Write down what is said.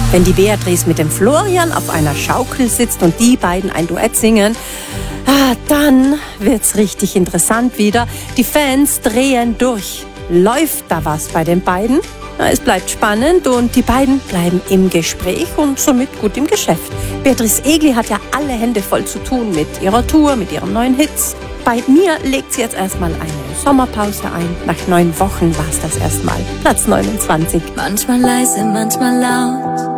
Wenn die Beatrice mit dem Florian auf einer Schaukel sitzt und die beiden ein Duett singen, dann wird's richtig interessant wieder. Die Fans drehen durch. Läuft da was bei den beiden? Es bleibt spannend und die beiden bleiben im Gespräch und somit gut im Geschäft. Beatrice Egli hat ja alle Hände voll zu tun mit ihrer Tour, mit ihren neuen Hits. Bei mir legt sie jetzt erstmal eine Sommerpause ein. Nach 9 Wochen war es das erstmal. Platz 29. Manchmal leise, manchmal laut.